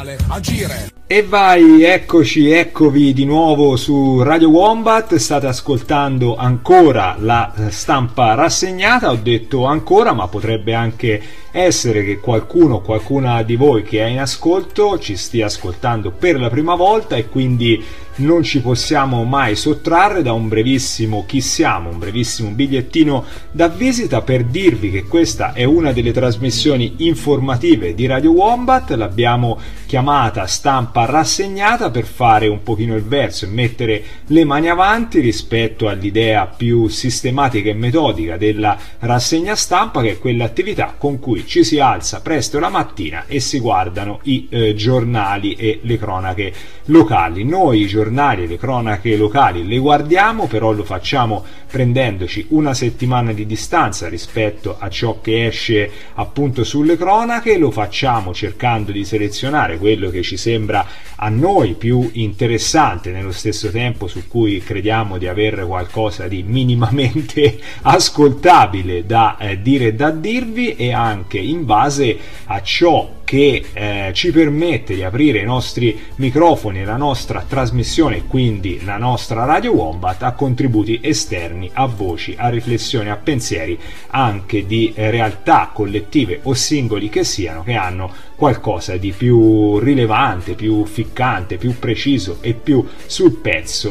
male, agire. E vai, eccovi di nuovo su Radio Wombat. State ascoltando ancora la stampa rassegnata. Ho detto ancora, ma potrebbe anche essere che qualcuna di voi che è in ascolto ci stia ascoltando per la prima volta, e quindi non ci possiamo mai sottrarre da un brevissimo chi siamo, un brevissimo bigliettino da visita per dirvi che questa è una delle trasmissioni informative di Radio Wombat. L'abbiamo chiamata stampa rassegnata per fare un pochino il verso e mettere le mani avanti rispetto all'idea più sistematica e metodica della rassegna stampa, che è quell'attività con cui ci si alza presto la mattina e si guardano i giornali e le cronache locali. Noi i giornali e le cronache locali le guardiamo, però lo facciamo prendendoci una settimana di distanza rispetto a ciò che esce appunto sulle cronache. Lo facciamo cercando di selezionare quello che ci sembra a noi più interessante, nello stesso tempo su cui crediamo di avere qualcosa di minimamente ascoltabile da dire e da dirvi, e anche in base a ciò che ci permette di aprire i nostri microfoni e la nostra trasmissione, quindi la nostra Radio Wombat, a contributi esterni, a voci, a riflessioni, a pensieri anche di realtà collettive o singoli che siano, che hanno qualcosa di più rilevante, più ficcante, più preciso e più sul pezzo